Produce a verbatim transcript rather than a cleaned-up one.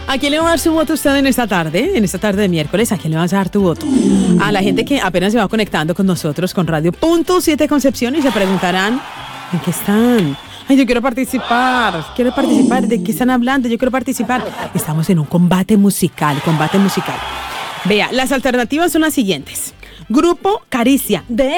¿A quién le va a dar su voto usted en esta tarde? En esta tarde de miércoles, ¿a quién le vas a dar tu voto? A la gente que apenas se va conectando con nosotros con Radio Punto siete Concepción y se preguntarán, ¿en qué están? Ay, yo quiero participar, quiero participar, ¿de qué están hablando? Yo quiero participar. Estamos en un combate musical, combate musical. Vea, las alternativas son las siguientes. Grupo Caricia, de